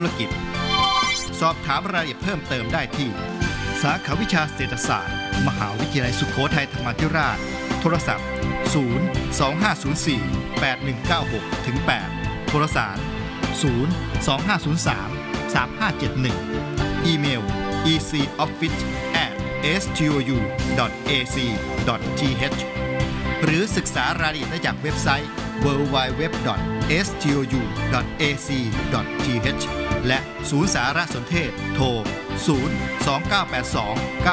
ธุรกิจสอบถามรายละเอียดเพิ่มเติมได้ที่สาขาวิชาเศรษฐศาสตร์มหาวิทยาลัยสุโขทัยธรรมาธิราชโทรศัพท์025048196-8โทรสาร025033571อีเมล ecoffice@stou.ac.th หรือศึกษารายละเอียดได้จากเว็บไซต์ www.stou.ac.th และศูนย์สารสนเทศโทร 029829700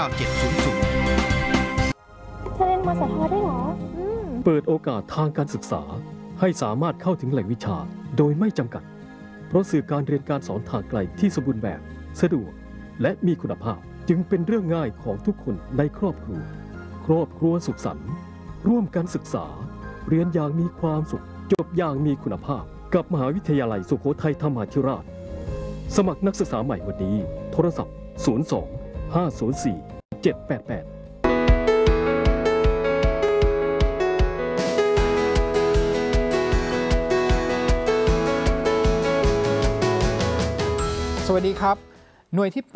เธอเรียนมสทได้เหรอเปิดโอกาสทางการศึกษาให้สามารถเข้าถึงแหล่งวิชาโดยไม่จำกัดเพราะสื่อการเรียนการสอนทางไกลที่สมบูรณ์แบบสะดวกและมีคุณภาพจึงเป็นเรื่องง่ายของทุกคนในครอบครัวสุขสันต์ร่วมกันศึกษาเรียนอย่างมีความสุขจบอย่างมีคุณภาพกับมหาวิทยาลัยสุโขทัยธรรมาธิราชสมัครนักศึกษาใหม่วันนี้โทรศัพท์02-504-788 สวัสดีครับหน่วยที่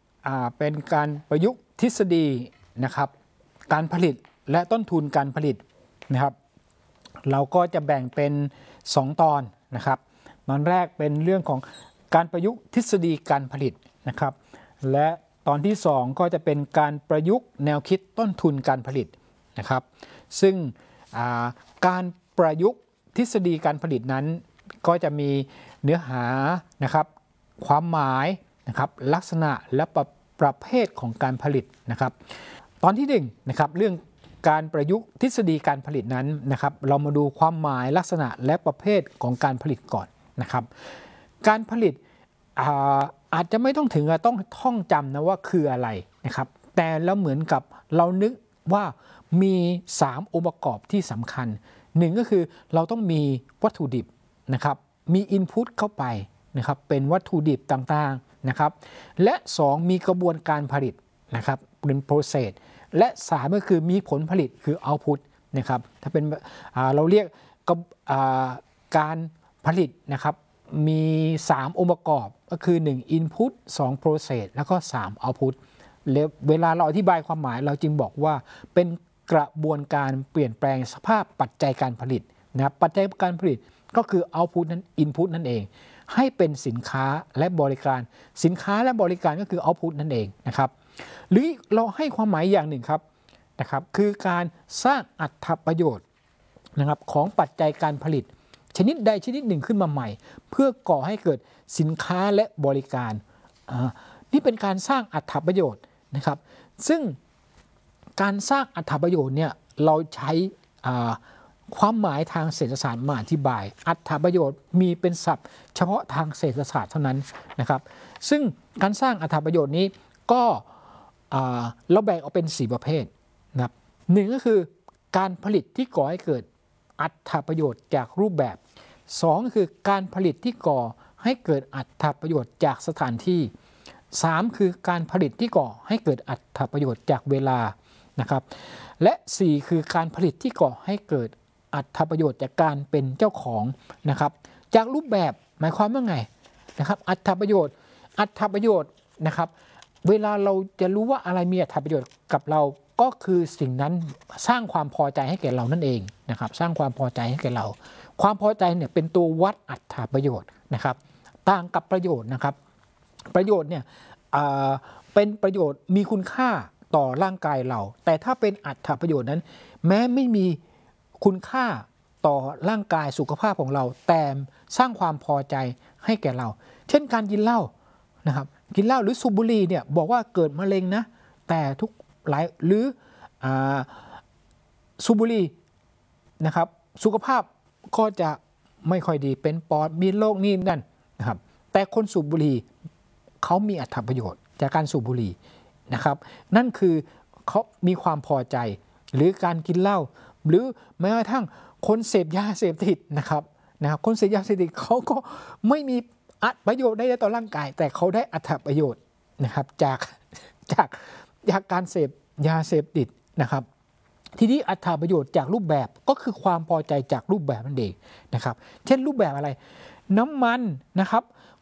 8เป็นการประยุกต์ทฤษฎีนะครับการผลิตและต้นทุนการผลิตนะครับเราก็จะแบ่งเป็น2ตอนนะครับตอนแรกเป็นเรื่องของการประยุกต์ทฤษฎีการผลิตนะครับและตอนที่2ก็จะเป็นการประยุกต์แนวคิดต้นทุนการผลิตนะครับซึ่งการประยุกต์ทฤษฎีการผลิตนั้นก็จะมีเนื้อหานะครับความหมายนะครับลักษณะและประเภทของการผลิตนะครับตอนที่1นะครับเรื่องการประยุกต์ทฤษฎีการผลิตนั้นนะครับเรามาดูความหมายลักษณะและประเภทของการผลิตก่อนนะครับการผลิตอาจจะไม่ต้องถึงต้องท่องจำนะว่าคืออะไรนะครับแต่เราเหมือนกับเรานึกว่ามี3องค์ประกอบที่สำคัญ1ก็คือเราต้องมีวัตถุดิบนะครับมีอินพุตเข้าไปนะครับเป็นวัตถุดิบต่างๆนะครับและ2มีกระบวนการผลิตนะครับเป็น process และ3ก็คือมีผลผลิตคือ output นะครับถ้าเป็นเราเรียกการผลิตนะครับมี3องค์ประกอบก็คือ1 input 2 process แล้วก็3 output เวลาเราอธิบายความหมายเราจึงบอกว่าเป็นกระบวนการเปลี่ยนแปลงสภาพปัจจัยการผลิตนะครับปัจจัยการผลิตก็คือ output นั้น input นั่นเองให้เป็นสินค้าและบริการสินค้าและบริการก็คือ output นั่นเองนะครับหรือเราให้ความหมายอย่างหนึ่งครับนะครับคือการสร้างอรรถประโยชน์นะครับของปัจจัยการผลิตชนิดใดชนิดหนึ่งขึ้นมาใหม่เพื่อก่อให้เกิดสินค้าและบริการนี่เป็นการสร้างอรรถประโยชน์นะครับซึ่งการสร้างอรรถประโยชน์เนี่ยเราใช้ความหมายทางเศรษฐศาสตร์มาอธิบายอรรถประโยชน์มีเป็นศัพท์เฉพาะทางเศรษฐศาสตร์เท่านั้นนะครับซึ่งการสร้างอรรถประโยชน์นี้ก็เราแบ่งออกเป็น4ประเภทนะครับ1ก็คือการผลิตที่ก่อให้เกิดอรรถประโยชน์จากรูปแบบ2ก็คือการผลิตที่ก่อให้เกิดอรรถประโยชน์จากสถานที่3คือการผลิตที่ก่อให้เกิดอรรถประโยชน์จากเวลานะครับและ4คือการผลิตที่ก่อให้เกิดอรรถประโยชน์จากการเป็นเจ้าของนะครับจากรูปแบบหมายความว่าไงนะครับอรรถประโยชน์นะครับเวลาเราจะรู้ว่าอะไรมีอรรถประโยชน์กับเราก็คือสิ่งนั้นสร้างความพอใจให้แก่เรานั่นเองนะครับสร้างความพอใจให้แก่เราความพอใจเนี่ยเป็นตัววัดอรรถประโยชน์นะครับต่างกับประโยชน์นะครับประโยชน์เนี่ยเป็นประโยชน์มีคุณค่าต่อร่างกายเราแต่ถ้าเป็นอรรถประโยชน์นั้นแม้ไม่มีคุณค่าต่อร่างกายสุขภาพของเราแต่สร้างความพอใจให้แก่เราเช่นการกินเหล้านะครับกินเหล้าหรือสูบบุหรี่เนี่ยบอกว่าเกิดมะเร็งนะแต่ทุกหลายหรือสูบบุหรี่นะครับสุขภาพก็จะไม่ค่อยดีเป็นปอดมีโรคนี่นั่นนะครับแต่คนสูบบุหรี่เขามีอรรถประโยชน์จากการสูบบุหรี่นะครับนั่นคือเขามีความพอใจหรือการกินเหล้าหรือแม้กระทั่งคนเสพยาเสพติดนะครับคนเสพยาเสพติดเขาก็ไม่มีประโยชน์ได้ต่อร่างกายแต่เขาได้อรรถประโยชน์นะครับจากการเสพยาเสพติดนะครับทีนี้อรรถประโยชน์จากรูปแบบก็คือความพอใจจากรูปแบบนั่นเองนะครับเช่นรูปแบบอะไรน้ำมันนะครับ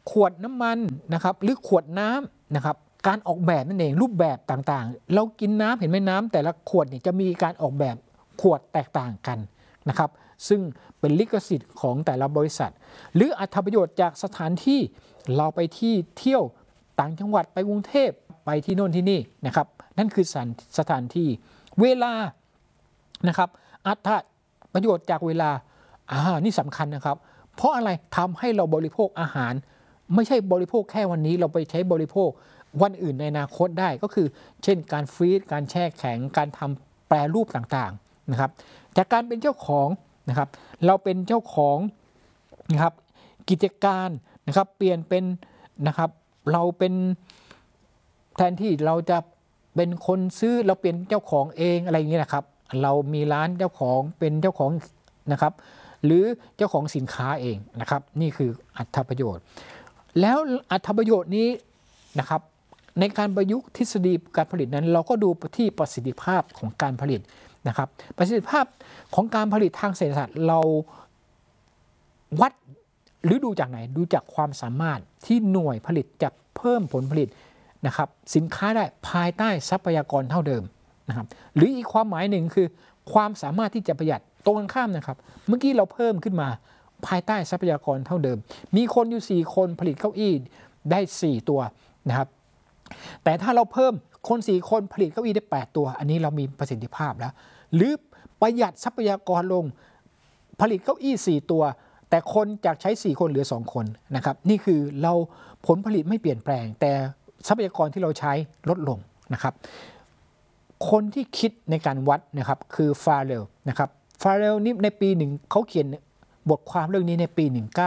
ขวดน้ำมันนะครับหรือขวดน้ำนะครับการออกแบบนั่นเองรูปแบบต่างๆเรากินน้ำเห็นไหมน้ำแต่ละขวดเนี่ยจะมีการออกแบบขวดแตกต่างกันนะครับซึ่งเป็นลิขสิทธิ์ของแต่ละบริษัทหรืออรรถประโยชน์จากสถานที่เราไปที่เที่ยวต่างจังหวัดไปกรุงเทพไปที่โน่นที่นี่นะครับนั่นคือสถานที่เวลานะครับอรรถประโยชน์จากเวลานี่สำคัญนะครับเพราะอะไรทำให้เราบริโภคอาหารไม่ใช่บริโภคแค่วันนี้เราไปใช้บริโภควันอื่นในอนาคตได้ก็คือเช่นการฟรีซการแช่แข็งการทำแปรรูปต่างๆนะครับจากการเป็นเจ้าของนะครับเราเป็นเจ้าของนะครับกิจการนะครับเปลี่ยนเป็นนะครับเราเป็นแทนที่เราจะเป็นคนซื้อเราเป็นเจ้าของเองอะไรอย่างนี้นะครับเรามีร้านเจ้าของเป็นเจ้าของนะครับหรือเจ้าของสินค้าเองนะครับนี่คืออรรถประโยชน์แล้วอรรถประโยชน์นี้นะครับในการประยุกต์ทฤษฎีการผลิตนั้นเราก็ดูที่ประสิทธิภาพของการผลิตนะครับประสิทธิภาพของการผลิตทางเศรษฐศาสตร์เราวัดหรือดูจากไหนดูจากความสามารถที่หน่วยผลิตจะเพิ่มผลผลิตนะครับสินค้าได้ภายใต้ทรัพยากรเท่าเดิมนะครับหรืออีกความหมายหนึ่งคือความสามารถที่จะประหยัดตรงกันข้ามนะครับเมื่อกี้เราเพิ่มขึ้นมาภายใต้ทรัพยากรเท่าเดิมมีคนอยู่4คนผลิตเก้าอี้ได้4ตัวนะครับแต่ถ้าเราเพิ่มคน4คนผลิตเก้าอี้ได้8ตัวอันนี้เรามีประสิทธิภาพแล้วหรือประหยัดทรัพยากรลงผลิตเก้าอี้4ตัวแต่คนจากใช้4คนเหลือ2คนนะครับนี่คือเราผลผลิตไม่เปลี่ยนแปลงแต่ทรัพยากรที่เราใช้ลดลงนะครับคนที่คิดในการวัดนะครับคือฟาเรลนะครับฟาเรลนี่ในปีหนึ่งเขาเขียนบทความเรื่องนี้ในปี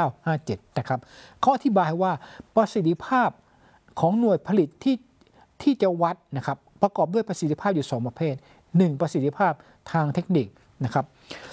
1957นะครับเขาอธิบายว่าประสิทธิภาพของหน่วยผลิตที่จะวัดนะครับประกอบด้วยประสิทธิภาพอยู่2ประเภท1ประสิทธิภาพทางเทคนิคนะครับ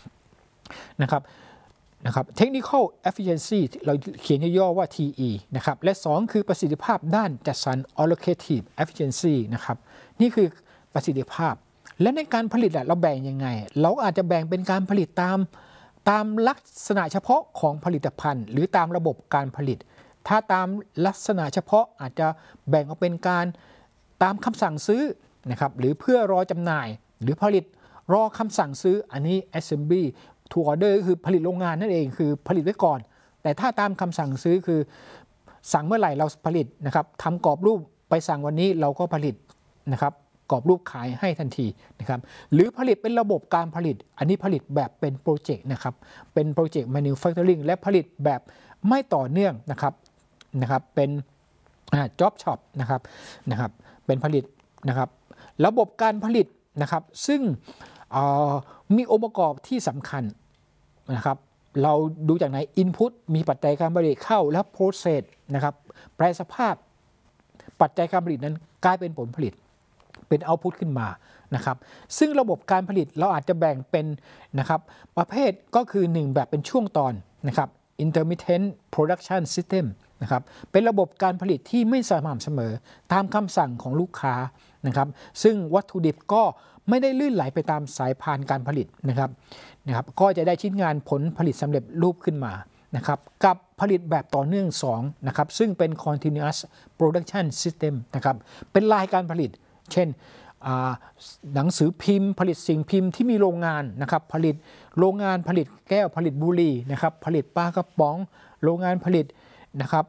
technical efficiency เราเขียนย่อๆว่า TE นะครับและ2คือประสิทธิภาพด้านจัดสรร allocative efficiency นะครับนี่คือประสิทธิภาพและในการผลิตเราแบ่งยังไงเราอาจจะแบ่งเป็นการผลิตตามลักษณะเฉพาะของผลิตภัณฑ์หรือตามระบบการผลิตถ้าตามลักษณะเฉพาะอาจจะแบ่งออกเป็นการตามคำสั่งซื้อนะครับหรือเพื่อรอจำหน่ายหรือผลิตรอคำสั่งซื้ออันนี้ assembly to order คือผลิตโรงงานนั่นเองคือผลิตไว้ก่อนแต่ถ้าตามคำสั่งซื้อคือสั่งเมื่อไหร่เราผลิตนะครับทำกรอบรูปไปสั่งวันนี้เราก็ผลิตนะครับกรอบรูปขายให้ทันทีนะครับหรือผลิตเป็นระบบการผลิตอันนี้ผลิตแบบเป็นโปรเจกต์นะครับเป็นโปรเจกต์ manufacturing และผลิตแบบไม่ต่อเนื่องนะครับเป็นjob shop นะครับเป็นผลิตนะครับระบบการผลิตนะครับซึ่งมีองค์ประกอบที่สำคัญนะครับเราดูจากไหน input มีปัจจัยการผลิตเข้าและ process นะครับแปรสภาพปัจจัยการผลิตนั้นกลายเป็นผลผลิตเป็น output ขึ้นมานะครับซึ่งระบบการผลิตเราอาจจะแบ่งเป็นนะครับประเภทก็คือ1แบบเป็นช่วงตอนนะครับ intermittent production system นะครับเป็นระบบการผลิตที่ไม่สม่ำเสมอตามคำสั่งของลูกค้านะครับซึ่งวัตถุดิบก็ไม่ได้ลื่นไหลไปตามสายพานการผลิตนะครับก็จะได้ชิ้นงานผลผลิตสำเร็จรูปขึ้นมานะครับกับผลิตแบบต่อเนื่อง2นะครับซึ่งเป็น continuous production system นะครับเป็นลายการผลิตเช่นหนังสือพิมพ์ผลิตสิ่งพิมพ์ที่มีโรงงานนะครับผลิตโรงงานผลิตแก้วผลิตบุหรี่นะครับผลิตปลากระป๋องโรงงานผลิตนะครับ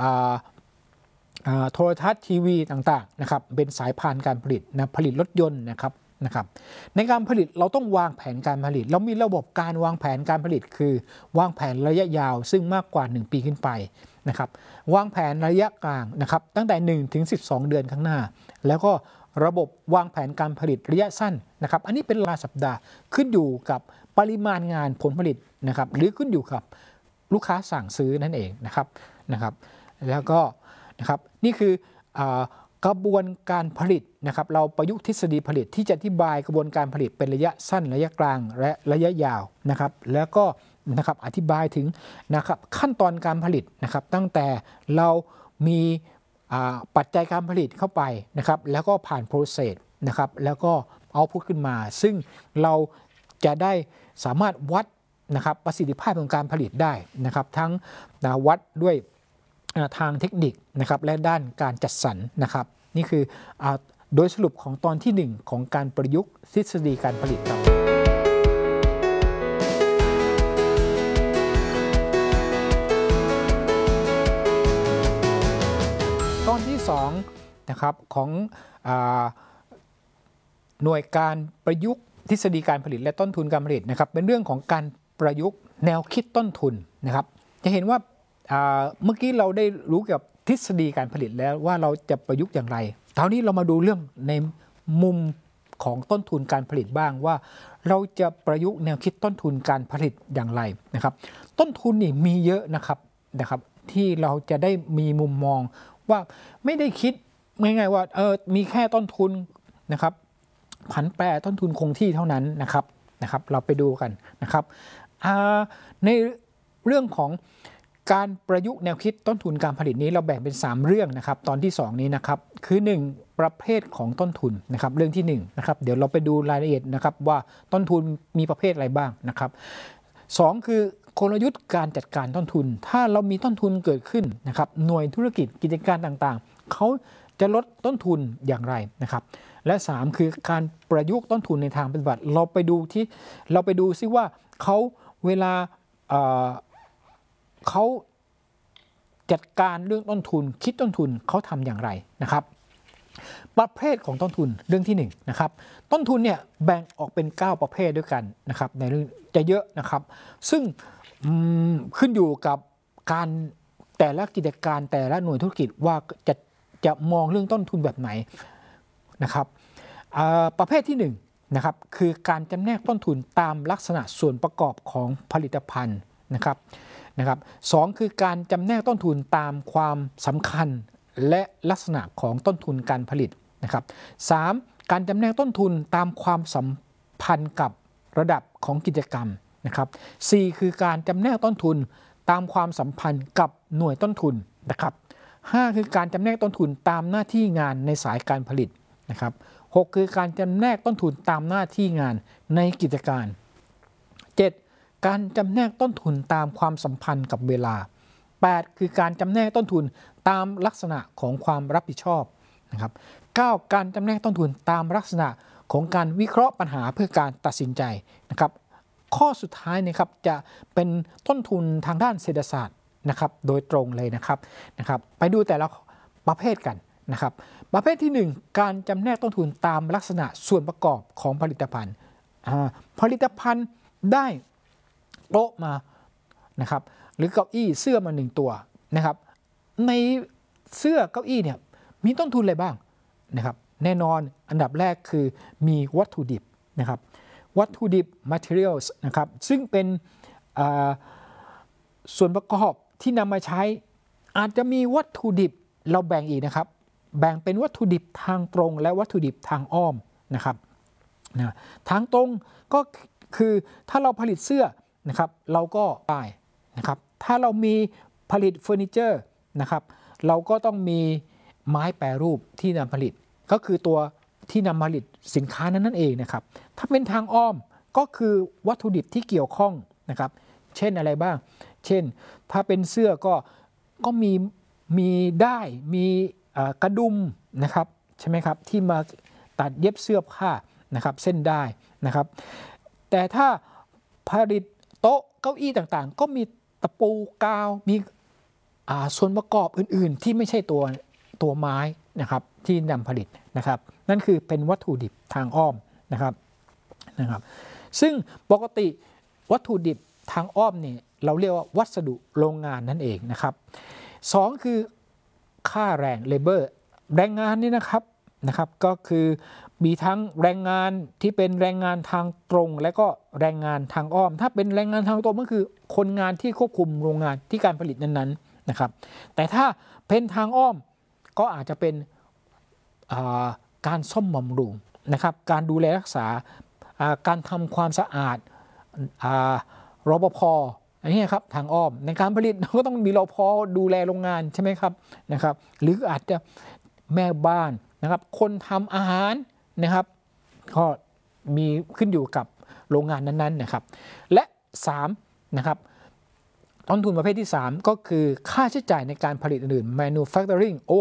โทรทัศน์ทีวีต่างๆนะครับเป็นสายพานการผลิตผลิตรถยนต์นะครับในการผลิตเราต้องวางแผนการผลิตเรามีระบบการวางแผนการผลิตคือวางแผนระยะยาวซึ่งมากกว่า1ปีขึ้นไปนะครับวางแผนระยะกลางนะครับตั้งแต่1ถึง12เดือนข้างหน้าแล้วก็ระบบวางแผนการผลิตระยะสั้นนะครับอันนี้เป็นรายสัปดาห์ขึ้นอยู่กับปริมาณงานผลผลิตนะครับหรือขึ้นอยู่กับลูกค้าสั่งซื้อนั่นเองนะครับแล้วก็นะครับนี่คือกระบวนการผลิตนะครับเราประยุกต์ทฤษฎีผลิตที่จะอธิบายกระบวนการผลิตเป็นระยะสั้นระยะกลางและระยะยาวนะครับแล้วก็นะครับอธิบายถึงนะครับขั้นตอนการผลิตนะครับตั้งแต่เรามีปัจจัยการผลิตเข้าไปนะครับแล้วก็ผ่านโปรเซสนะครับแล้วก็เอาพุทขึ้นมาซึ่งเราจะได้สามารถวัดนะครับประสิทธิภาพของการผลิตได้นะครับทั้งวัดด้วยทางเทคนิคนะครับและด้านการจัดสรรนะครับนี่คือโดยสรุปของตอนที่ 1 ของการประยุกต์ทฤษฎีการผลิตเราตอนที่2นะครับของหน่วยการประยุกต์ทฤษฎีการผลิตและต้นทุนการผลิตนะครับเป็นเรื่องของการประยุกต์แนวคิดต้นทุนนะครับจะเห็นว่าเมื่อกี้เราได้รู้เกี่ยวกับทฤษฎีการผลิตแล้วว่าเราจะประยุกต์อย่างไรคราวนี้เรามาดูเรื่องในมุมของต้นทุนการผลิตบ้างว่าเราจะประยุกต์แนวคิดต้นทุนการผลิตอย่างไรนะครับต้นทุนนี่มีเยอะนะครับที่เราจะได้มีมุมมองว่าไม่ได้คิดง่ายๆว่ามีแค่ต้นทุนนะครับผันแปรต้นทุนคงที่เท่านั้นนะครับเราไปดูกันนะครับในเรื่องของการประยุกต์แนวคิดต้นทุนการผลิตนี้เราแบ่งเป็น3เรื่องนะครับตอนที่2นี้นะครับคือ1ประเภทของต้นทุนนะครับเรื่องที่1นะครับเดี๋ยวเราไปดูรายละเอียดนะครับว่าต้นทุนมีประเภทอะไรบ้างนะครับ2คือกลยุทธ์การจัดการต้นทุนถ้าเรามีต้นทุนเกิดขึ้นนะครับหน่วยธุรกิจกิจการต่างๆเขาจะลดต้นทุนอย่างไรนะครับและ3คือการประยุกต์ต้นทุนในทางปฏิบัติเราไปดูซิว่าเขาเวลาเขาจัดการเรื่องต้นทุนคิดต้นทุนเขาทำอย่างไรนะครับประเภทของต้นทุนเรื่องที่1นะครับต้นทุนเนี่ยแบ่งออกเป็น9ประเภทด้วยกันนะครับในเรื่องจะเยอะนะครับซึ่งขึ้นอยู่กับการแต่ละกิจการแต่ละหน่วยธุรกิจว่าจะมองเรื่องต้นทุนแบบไหนนะครับประเภทที่1นะครับคือการจำแนกต้นทุนตามลักษณะส่วนประกอบของผลิตภัณฑ์นะครับ2คือการจำแนกต้นทุนตามความสำคัญและลักษณะของต้นทุนการผลิตนะครับ3การจำแนกต้นทุนตามความสัมพันธ์กับระดับของกิจกรรมนะครับ4คือการจำแนกต้นทุนตามความสัมพันธ์กับหน่วยต้นทุนนะครับ5คือการจำแนกต้นทุนตามหน้าที่งานในสายการผลิตนะครับ6คือการจำแนกต้นทุนตามหน้าที่งานในกิจการ7การจำแนกต้นทุนตามความสัมพันธ์กับเวลา8คือการจำแนกต้นทุนตามลักษณะของความรับผิดชอบนะครับ9การจำแนกต้นทุนตามลักษณะของการวิเคราะห์ปัญหาเพื่อการตัดสินใจนะครับข้อสุดท้ายนะครับจะเป็นต้นทุนทางด้านเศรษฐศาสตร์นะครับโดยตรงเลยนะครับไปดูแต่ละประเภทกันนะครับประเภทที่1การจำแนกต้นทุนตามลักษณะส่วนประกอบของผลิตภัณฑ์ได้โต๊ะมานะครับหรือเก้าอี้เสื้อมา1ตัวนะครับในเสื้อเก้าอี้เนี่ยมีต้นทุนอะไรบ้างนะครับแน่นอนอันดับแรกคือมีวัตถุดิบนะครับวัตถุดิบ materials นะครับซึ่งเป็นส่วนประกอบที่นำมาใช้อาจจะมีวัตถุดิบเราแบ่งอีกนะครับแบ่งเป็นวัตถุดิบทางตรงและวัตถุดิบทางอ้อมนะครับทางตรงก็คือถ้าเราผลิตเสื้อนะครับเราก็ป้ายนะครับถ้าเรามีผลิตเฟอร์นิเจอร์นะครับเราก็ต้องมีไม้แปรรูปที่นำผลิตก็คือตัวที่นำผลิตสินค้านั้นเองนะครับถ้าเป็นทางอ้อมก็คือวัตถุดิบที่เกี่ยวข้องนะครับเช่นอะไรบ้างเช่นถ้าเป็นเสื้อก็มีได้มีกระดุมนะครับใช่ไหมครับที่มาตัดเย็บเสื้อผ้านะครับเส้นได้นะครับแต่ถ้าผลิตโต๊ะเก้าอี้ต่างๆก็มีตะปูกาวมีส่วนประกอบอื่นๆที่ไม่ใช่ตัวไม้นะครับที่นำผลิตนะครับนั่นคือเป็นวัตถุดิบทางอ้อมนะครับซึ่งปกติวัตถุดิบทางอ้อมเนี่ยเราเรียกว่าวัสดุโรงงานนั่นเองนะครับ2คือค่าแรง labor แรงงานนี่นะครับก็คือมีทั้งแรงงานที่เป็นแรงงานทางตรงและก็แรงงานทางอ้อมถ้าเป็นแรงงานทางตรงก็คือคนงานที่ควบคุมโรงงานที่การผลิตนั้นๆนะครับแต่ถ้าเป็นทางอ้อมก็อาจจะเป็นการซ่อมบำรุงนะครับการดูแลรักษาการทำความสะอาดรปภ.อันนี้ครับทางอ้อมในการผลิตก็ต้องมีรปภ.ดูแลโรงงานใช่ไหมครับหรืออาจจะแม่บ้านนะครับคนทำอาหารนะครับก็มีขึ้นอยู่กับโรงงานนั้นๆนะครับและ3นะครับต้นทุนประเภทที่ 3 ก็คือค่าใช้จ่ายในการผลิตอื่น manufacturing